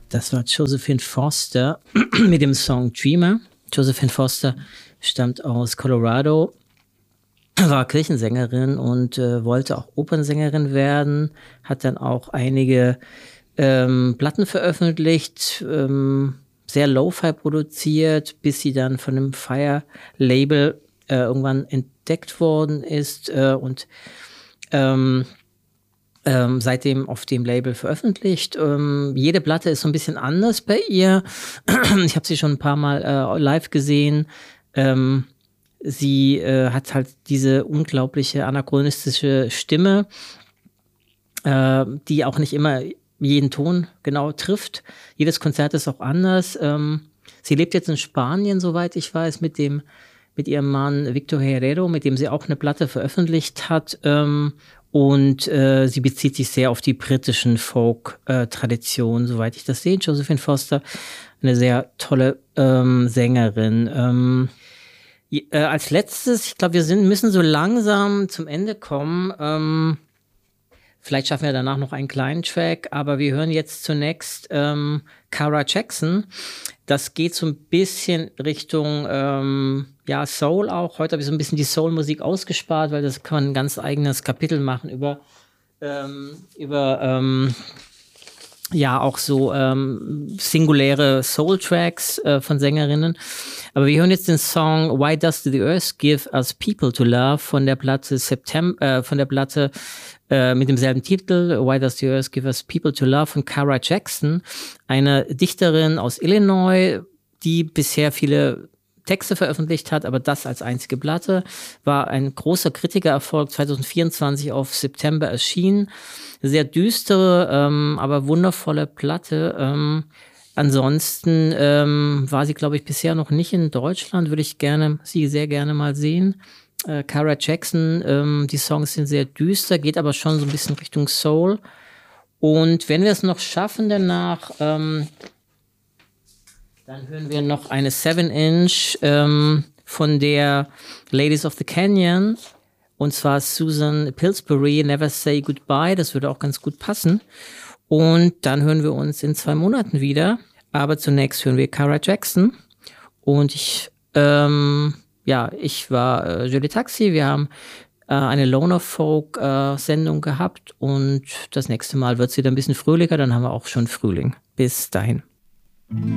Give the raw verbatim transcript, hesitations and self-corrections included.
Das war Josephine Foster mit dem Song Dreamer. Josephine Foster stammt aus Colorado, war Kirchensängerin und äh, wollte auch Opernsängerin werden, hat dann auch einige ähm, Platten veröffentlicht, ähm, sehr Lo-Fi produziert, bis sie dann von einem Fire-Label äh, irgendwann entdeckt worden ist äh, und ähm, ähm, seitdem auf dem Label veröffentlicht. Ähm, jede Platte ist so ein bisschen anders bei ihr. Ich habe sie schon ein paar Mal äh, live gesehen. Ähm, sie äh, hat halt diese unglaubliche anachronistische Stimme, äh, die auch nicht immer jeden Ton genau trifft. Jedes Konzert ist auch anders. Ähm, sie lebt jetzt in Spanien, soweit ich weiß, mit dem mit ihrem Mann Victor Herrero, mit dem sie auch eine Platte veröffentlicht hat. Ähm, und äh, sie bezieht sich sehr auf die britischen Folk-Traditionen, soweit ich das sehe. Josephine Foster, eine sehr tolle ähm, Sängerin. Ähm, äh, als letztes, ich glaube, wir sind, müssen so langsam zum Ende kommen. Ähm, Vielleicht schaffen wir danach noch einen kleinen Track, aber wir hören jetzt zunächst ähm, Cara Jackson. Das geht so ein bisschen Richtung ähm, ja, Soul auch. Heute habe ich so ein bisschen die Soul-Musik ausgespart, weil das kann man ein ganz eigenes Kapitel machen über, ähm, über ähm, ja auch so ähm, singuläre Soul-Tracks äh, von Sängerinnen. Aber wir hören jetzt den Song Why Does the Earth Give Us People to Love von der Platte September, äh, von der Platte äh, mit demselben Titel, Why Does the Earth Give Us People to Love von Cara Jackson, eine Dichterin aus Illinois, die bisher viele Texte veröffentlicht hat, aber das als einzige Platte, war ein großer Kritikererfolg, zwanzig vierundzwanzig auf September erschienen. Sehr düstere, ähm, aber wundervolle Platte. Ähm, ansonsten ähm, war sie, glaube ich, bisher noch nicht in Deutschland, würde ich gerne, sie sehr gerne mal sehen. Äh, Cara Jackson, ähm, die Songs sind sehr düster, geht aber schon so ein bisschen Richtung Soul. Und wenn wir es noch schaffen danach, ähm, dann hören wir noch eine seven inch ähm, von der Ladies of the Canyon. Und zwar Susan Pillsbury, Never Say Goodbye. Das würde auch ganz gut passen. Und dann hören wir uns in zwei Monaten wieder. Aber zunächst hören wir Cara Jackson. Und ich, ähm, ja, ich war äh, Julie Taxi. Wir haben äh, eine Loner Folk äh, Sendung gehabt. Und das nächste Mal wird es wieder ein bisschen fröhlicher. Dann haben wir auch schon Frühling. Bis dahin.